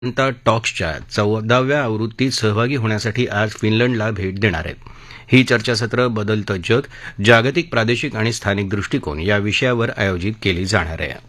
जनता टॉक्सच्या 14व्या आवृत्तीत सहभागी होण्यासाठी आज फिनलंडला भेट देणार आहेत. ही चर्चासत्र बदलतं जग, जागतिक, प्रादेशिक आणि स्थानिक दृष्टिकोन या विषयावर आयोजित केली जाणार आहे.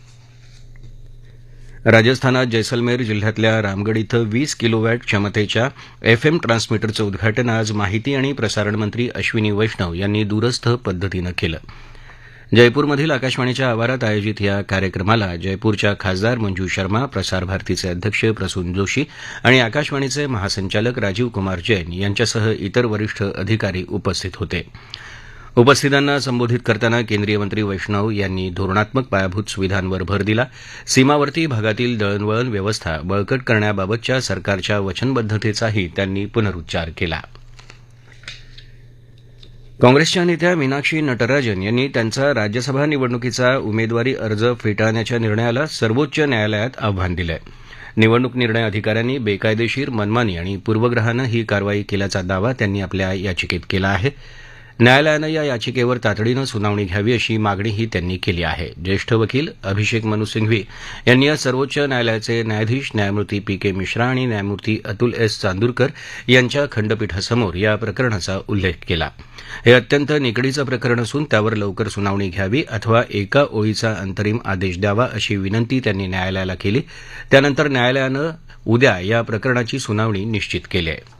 राजस्थानात जैसलमेर जिल्ह्यातल्या रामगड इथं 20 किलोवॅट क्षमतेच्या FM ट्रान्समीटरचं उद्घाटन आज माहिती आणि प्रसारण मंत्री अश्विनी वैष्णव यांनी दूरस्थ पद्धतीनं केलं. जयपूरमधील आकाशवाणीच्या आवारात आयोजित या कार्यक्रमाला जयपूरच्या खासदार मंजू शर्मा, प्रसार भारतीचे अध्यक्ष प्रसून जोशी आणि आकाशवाणीचे महासंचालक राजीव कुमार जैन यांच्यासह इतर वरिष्ठ अधिकारी उपस्थित होते. उपस्थितांना संबोधित करताना केंद्रीय मंत्री वैष्णव यांनी धोरणात्मक पायाभूत सुविधांवर भर दिला. सीमावर्ती भागातील दळणवळण व्यवस्था बळकट करण्याबाबतच्या सरकारच्या वचनबद्धतेचाही त्यांनी पुनरुच्चार केला. काँग्रेसच्या नेत्या मीनाक्षी नटराजन यांनी त्यांचा राज्यसभा निवडणुकीचा उमेदवारी अर्ज फेटाळण्याच्या निर्णयाला सर्वोच्च न्यायालयात आव्हान दिलं आहे. निवडणूक निर्णय अधिकाऱ्यांनी बेकायदेशीर, मनमानी आणि पूर्वग्रहानं ही कारवाई केल्याचा दावा त्यांनी आपल्या याचिकेत केला आहे. न्यायालयानं या याचिकेवर तातडीनं सुनावणी घ्यावी अशी मागणीही त्यांनी केली आहे. ज्येष्ठ वकील अभिषेक मनु सिंघवी यांनी आज सर्वोच्च न्यायालयाचे न्यायाधीश न्यायमूर्ती PK मिश्रा आणि न्यायमूर्ती अतुल S चांदूरकर यांच्या खंडपीठासमोर या प्रकरणाचा उल्लेख केला. हे अत्यंत निकडीचं प्रकरण असून त्यावर लवकर सुनावणी घ्यावी अथवा एका ओळीचा अंतरिम आदेश द्यावा अशी विनंती त्यांनी न्यायालयाला केली. त्यानंतर न्यायालयानं उद्या या प्रकरणाची सुनावणी निश्चित केली आहे.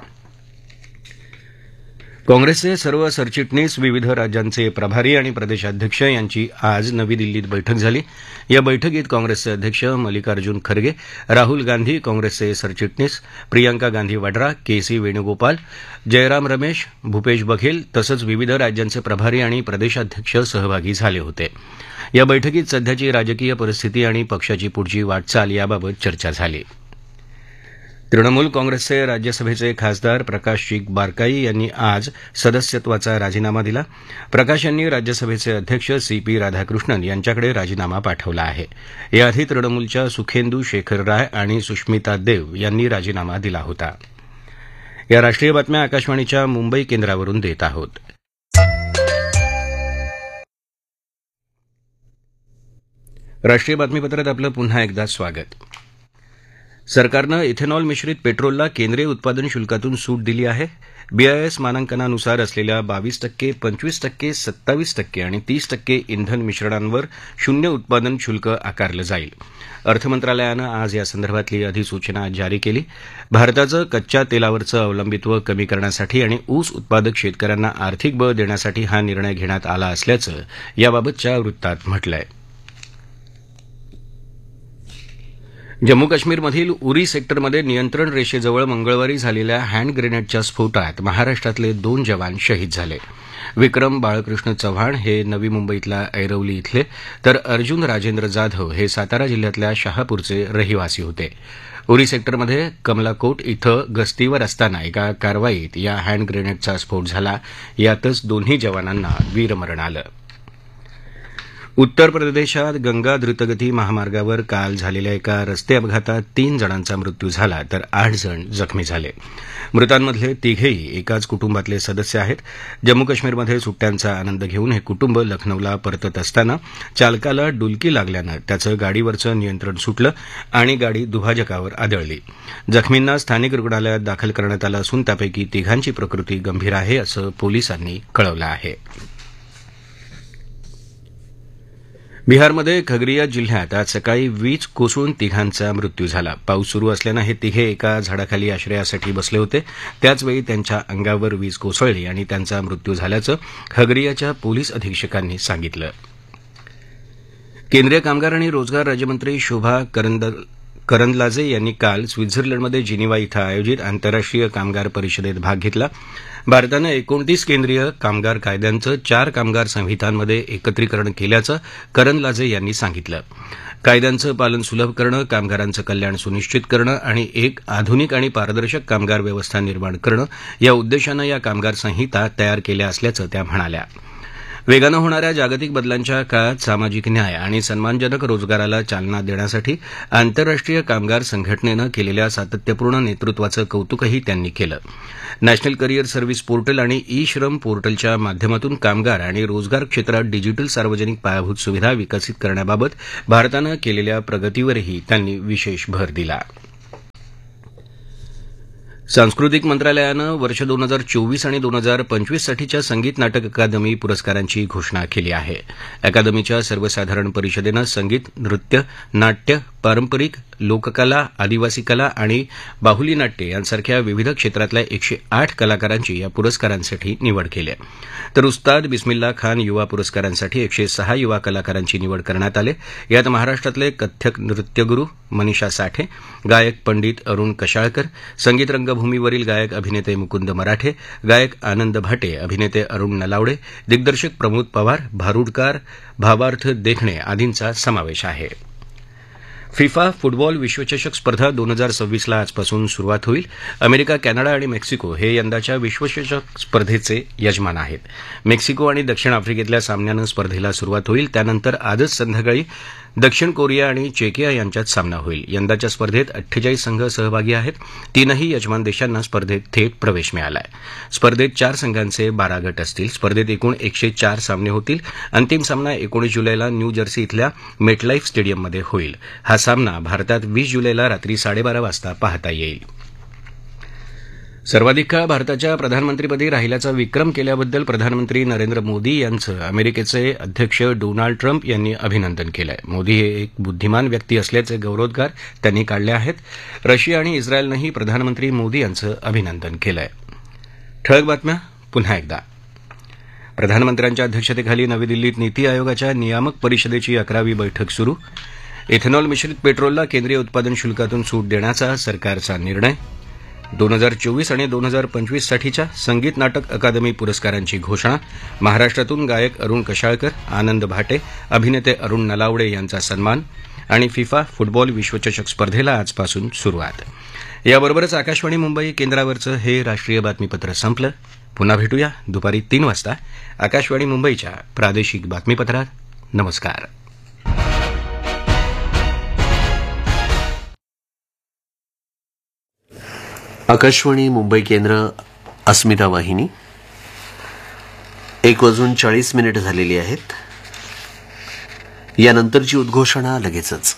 काँग्रेसचे सर्व सरचिटणीस, विविध राज्यांचे प्रभारी आणि प्रदेशाध्यक्ष यांची आज नवी दिल्लीत बैठक झाली. या बैठकीत काँग्रेसचे अध्यक्ष मल्लिकार्जुन खरगे, राहुल गांधी, काँग्रेसचे सरचिटणीस प्रियंका गांधी वड्रा, KC वेणुगोपाल, जयराम रमेश, भूपेश बघेल तसंच विविध राज्यांचे प्रभारी आणि प्रदेशाध्यक्ष सहभागी झाले होते. या बैठकीत सध्याची राजकीय परिस्थिती आणि पक्षाची पुढची वाटचाल याबाबत चर्चा झाली. तृणमूल काँग्रेसचे राज्यसभेचे खासदार प्रकाश चिक बारकाई यांनी आज सदस्यत्वाचा राजीनामा दिला. प्रकाश यांनी राज्यसभेचे अध्यक्ष CP राधाकृष्णन यांच्याकडे राजीनामा पाठवला आहे. याआधी तृणमूलच्या सुखेंदू शेखर राय आणि सुष्मिता देव यांनी राजीनामा दिला होता. या राष्ट्रीय बातम्या आकाशवाणीच्या मुंबई केंद्रावरून देत आहोत. राष्ट्रीय बातमीपत्रात आपलं पुन्हा एकदा स्वागत. सरकारनं इथेनॉल मिश्रित पेट्रोलला केंद्रीय उत्पादन शुल्कातून सूट दिली आहे. BIS मानांकनानुसार असलेल्या 22%, 25%, 27% आणि 30% इंधन मिश्रणांवर शून्य उत्पादन शुल्क आकारलं जाईल. अर्थमंत्रालयानं आज यासंदर्भातली अधिसूचना जारी केली. भारताचं कच्च्या तेलावरचं अवलंबित्व कमी करण्यासाठी आणि ऊस उत्पादक शेतकऱ्यांना आर्थिक बळ देण्यासाठी हा निर्णय घेण्यात आला असल्याचं याबाबतच्या वृत्तात म्हटलं आहे. जम्मू काश्मीरमधील उरी सेक्टरमध्ये नियंत्रण रेषेजवळ मंगळवारी झालेल्या हँड ग्रेनेडच्या स्फोटात महाराष्ट्रातले 2 जवान शहीद झाले. विक्रम बाळकृष्ण चव्हाण हे नवी मुंबईतल्या ऐरवली इथले तर अर्जुन राजेंद्र जाधव हे सातारा जिल्ह्यातल्या शहापूरचे रहिवासी होते. उरी सेक्टरमध्ये कमलाकोट इथं गस्तीवर असताना एका कारवाईत या हँड ग्रेनेडचा स्फोट झाला. यातच दोन्ही जवानांना वीरमरण आलं. उत्तर प्रदेशात गंगा द्रुतगती महामार्गावर काल झालेल्या एका रस्ते अपघातात 3 जणांचा मृत्यू झाला तर 8 जण जखमी झाले. मृतांमधले तिघेही एकाच कुटुंबातले सदस्य आहेत. जम्मू काश्मीरमध्ये सुट्ट्यांचा आनंद घेऊन हे कुटुंब लखनौला परतत असताना चालकाला डुलकी लागल्यानं त्याचं गाडीवरचं नियंत्रण सुटलं आणि गाडी दुभाजकावर आदळली. जखमींना स्थानिक रुग्णालयात दाखल करण्यात आलं असून त्यापैकी तिघांची प्रकृती गंभीर आहे असं पोलिसांनी कळवलं आहे. बिहारमध्ये खगरिया जिल्ह्यात आज सकाळी वीज कोसळून तिघांचा मृत्यू झाला. पाऊस सुरू असल्यानं हे तिघे एका झाडाखाली आश्रयासाठी बसले होते. त्याचवेळी त्यांच्या अंगावर वीज कोसळली आणि त्यांचा मृत्यू झाल्याचं खगरियाच्या पोलीस अधीक्षकांनी सांगितलं. केंद्रीय कामगार आणि रोजगार राज्यमंत्री शोभा करंदलाजे यांनी काल स्वित्झर्लंडमध्ये जिनिव्हा इथं आयोजित आंतरराष्ट्रीय कामगार परिषदेत भाग घेतला. भारतानं 29 केंद्रीय कामगार कायद्यांचं 4 कामगार संहितांमध्ये एकत्रीकरण केल्याचं करंदलाजे यांनी सांगितलं. कायद्यांचं पालन सुलभ करणं, कामगारांचं कल्याण सुनिश्चित करणं आणि एक आधुनिक आणि पारदर्शक कामगार व्यवस्था निर्माण करणं या उद्देशानं या कामगार संहिता तयार केल्या असल्याचं त्या म्हणाल्या. वेगानं होणाऱ्या जागतिक बदलांच्या काळात सामाजिक न्याय आणि सन्मानजनक रोजगाराला चालना देण्यासाठी आंतरराष्ट्रीय कामगार संघटनेनं केलेल्या सातत्यपूर्ण नेतृत्वाचं कौतुकही त्यांनी केलं. नॅशनल करिअर सर्व्हिस पोर्टल आणि ई-श्रम पोर्टलच्या माध्यमातून कामगार आणि रोजगार क्षेत्रात डिजिटल सार्वजनिक पायाभूत सुविधा विकसित करण्याबाबत भारतानं केलेल्या प्रगतीवरही त्यांनी विशेष भर दिला. सांस्कृतिक मंत्रालयानं वर्ष 2024 आणि 2025 साठीच्या संगीत नाटक अकादमी पुरस्कारांची घोषणा केली आहे. अकादमीच्या सर्वसाधारण परिषदेनं संगीत, नृत्य, नाट्य, पारंपरिक, लोककला, आदिवासी कला आणि बाहुली नाट्य यांसारख्या विविध क्षेत्रातल्या 108 कलाकारांची या पुरस्कारांसाठी निवड केली आहे. तर उस्ताद बिस्मिल्ला खान युवा पुरस्कारांसाठी 106 युवा कलाकारांची निवड करण्यात आली. यात महाराष्ट्रातले कथ्थक नृत्यगुरू मनीषा साठे, गायक पंडित अरुण कशाळकर, संगीत रंगभूमीवरील गायक अभिनेते मुकुंद मराठे, गायक आनंद भाटे, अभिनेते अरुण नलावडे, दिग्दर्शक प्रमोद पवार, भारुडकार, भावार्थ देखणे आदींचा समावेश आहे. फिफा फुटबॉल विश्वचषक स्पर्धा 2026ला आजपासून सुरुवात होईल. अमेरिका, कॅनडा आणि मेक्सिको हे यंदाच्या विश्वचषक स्पर्धेचे यजमान आहेत. मेक्सिको आणि दक्षिण आफ्रिकेतल्या सामन्यानं स्पर्धेला सुरुवात होईल. त्यानंतर आजच संध्याकाळी दक्षिण कोरिया आणि चेकिया यांच्यात सामना होईल. यंदाच्या स्पर्धेत 48 संघ सहभागी आहेत. तीनही यजमान देशांना स्पर्धेत थेट प्रवेश मिळाला आहे. स्पर्धेत 4 संघांचे 12 गट असतील. स्पर्धेत एकूण 104 सामने होतील. अंतिम सामना 19 जुलैला न्यू जर्सी इथल्या मेटलाईफ स्टेडियममध्ये होईल. हा सामना भारतात 20 जुलैला रात्री 12:30 वाजता पाहता येईल. सर्वाधिक काळ भारताच्या प्रधानमंत्रीपदी राहिल्याचा विक्रम केल्याबद्दल प्रधानमंत्री नरेंद्र मोदी यांचं अमेरिकेचे अध्यक्ष डोनाल्ड ट्रम्प यांनी अभिनंदन केलं आहे. मोदी हे एक बुद्धिमान व्यक्ती असल्याचे गौरवोद्गार त्यांनी काढले आहेत. रशिया आणि इस्रायलनंही प्रधानमंत्री मोदी यांचं अभिनंदन केलं आहे. ठळक बातम्या पुन्हा एकदा. प्रधानमंत्र्यांच्या अध्यक्षतेखाली नवी दिल्लीत नीती आयोगाच्या नियामक परिषदेची 11वी बैठक सुरू. इथेनॉल मिश्रित पेट्रोलला केंद्रीय उत्पादन शुल्कातून सूट देण्याचा सरकारचा निर्णय. 2024 आणि 2025 साठीच्या संगीत नाटक अकादमी पुरस्कारांची घोषणा. महाराष्ट्रातून गायक अरुण कशाळकर, आनंद भाटे, अभिनेते अरुण नलावडे यांचा सन्मान. आणि फिफा फुटबॉल विश्वचषक स्पर्धेला आजपासून सुरुवात. याबरोबरच आकाशवाणी मुंबई केंद्रावरचं हे राष्ट्रीय बातमीपत्र संपलं. पुन्हा भेटूया दुपारी 3 वाजता आकाशवाणी मुंबईच्या प्रादेशिक बातमीपत्रात. नमस्कार. आकाशवाणी मुंबई केंद्र, अस्मिता वाहिनी. 1:40 झालेली आहेत. यानंतरची उद्घोषणा लगेचच.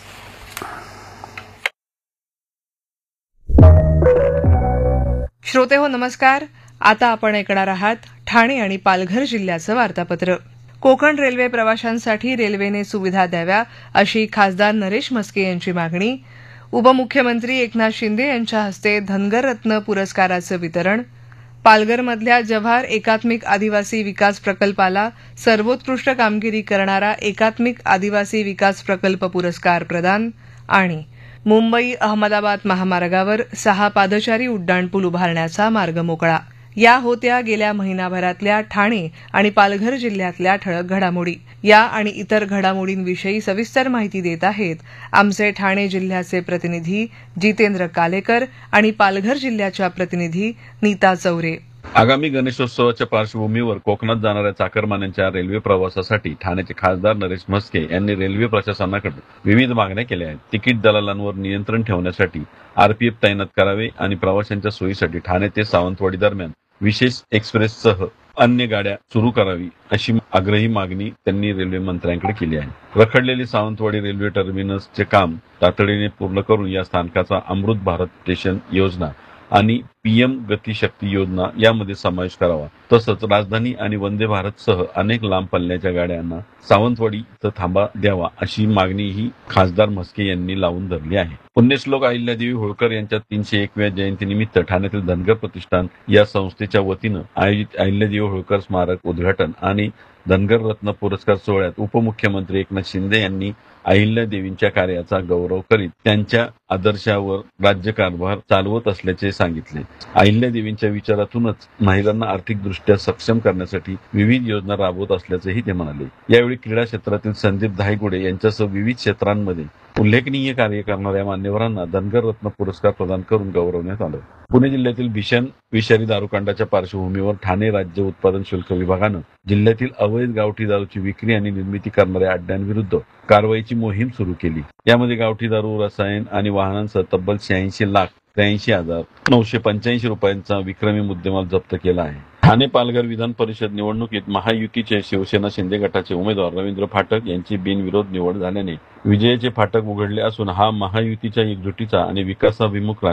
श्रोते हो, नमस्कार. आता आपण ऐकणार आहात ठाणे आणि पालघर जिल्ह्याचं वार्तापत्र. कोकण रेल्वे प्रवाशांसाठी रेल्वेने सुविधा द्याव्या अशी खासदार नरेश म्हस्के यांची मागणी. उपमुख्यमंत्री एकनाथ शिंदे यांच्या हस्ते धनगर रत्न पुरस्काराचं वितरण. पालघरमधल्या जव्हार एकात्मिक आदिवासी विकास प्रकल्पाला सर्वोत्कृष्ट कामगिरी करणारा एकात्मिक आदिवासी विकास प्रकल्प पुरस्कार प्रदान. आणि मुंबई अहमदाबाद महामार्गावर 6 पादचारी उड्डाणपूल उभारण्याचा मार्ग मोकळा. या होत्या गेल्या महिनाभरातल्या ठाणे आणि पालघर जिल्ह्यातल्या ठळक घडामोडी. या आणि इतर घडामोडींविषयी सविस्तर माहिती देत आहेत आमचे ठाणे जिल्ह्याचे प्रतिनिधी जितेंद्र कालेकर आणि पालघर जिल्ह्याच्या प्रतिनिधी नीता चौरे. आगामी गणेशोत्सवाच्या पार्श्वभूमीवर कोकणात जाणाऱ्या चाकरमान्यांच्या रेल्वे प्रवासासाठी ठाण्याचे खासदार नरेश म्हस्के यांनी रेल्वे प्रशासनाकडे विविध मागण्या केल्या आहेत. तिकीट दलालांवर नियंत्रण ठेवण्यासाठी आरपीएफ तैनात करावे आणि प्रवाशांच्या सोयीसाठी ठाणे ते सावंतवाडी दरम्यान विशेष एक्सप्रेससह अन्य गाड्या सुरू करावी अशी आग्रही मागणी त्यांनी रेल्वे मंत्र्यांकडे केली आहे. रखडलेली सावंतवाडी रेल्वे टर्मिनसचे काम तातडीने पूर्ण करून या स्थानकाचा अमृत भारत स्टेशन योजना आणि पीएम गतिशक्ती योजना यामध्ये समावेश करावा. तसंच राजधानी आणि वंदे भारतसह अनेक लांब पल्ल्याच्या गाड्यांना सावंतवाडी इथं थांबा द्यावा अशी मागणीही खासदार म्हस्के यांनी लावून धरली आहे. पुण्यश्लोक अहिल्यादेवी होळकर यांच्या 301व्या जयंतीनिमित्त ठाण्यातील धनगर प्रतिष्ठान या संस्थेच्या वतीनं आयोजित अहिल्यादेवी होळकर स्मारक उद्घाटन आणि धनगर रत्न पुरस्कार सोहळ्यात उपमुख्यमंत्री एकनाथ शिंदे यांनी अहिल्यादेवींच्या कार्याचा गौरव करीत त्यांच्या आदर्शावर राज्यकारभार चालवत असल्याचे सांगितले. अहिल्यादेवींच्या विचारातूनच महिलांना आर्थिकदृष्ट्या सक्षम करण्यासाठी विविध योजना राबवत असल्याचंही ते म्हणाले. यावेळी क्रीडा क्षेत्रातील संदीप धायगुडे यांच्यासह विविध क्षेत्रांमध्ये उल्लेखनीय कार्य करणाऱ्या मान्यवरांना धनगर रत्न पुरस्कार प्रदान करून गौरवण्यात आलं. पुणे जिल्ह्यातील भीषण विषारी दारूकांडाच्या पार्श्वभूमीवर ठाणे राज्य उत्पादन शुल्क विभागानं जिल्ह्यातील अवैध गावठी दारूची विक्री आणि निर्मिती करणाऱ्या अड्ड्यांविरुद्ध कारवाईची मोहीम सुरू केली. यामध्ये गावठी दारू, रसायन आणि वाहनांसह तब्बल 86,83,985 रुपयांचा विक्रमी मुद्देमाल जप्त केला आहे. ठाणे पालघर विधान परिषद निवडणुकीत महायुतीचे शिवसेना शिंदे गटाचे उमेदवार रवींद्र फाटक यांची बिनविरोध निवड झाल्याने विजयाचे फाटक उघडले असून हा महायुतीच्या एकजुटीचा आणि विकासाभिमुख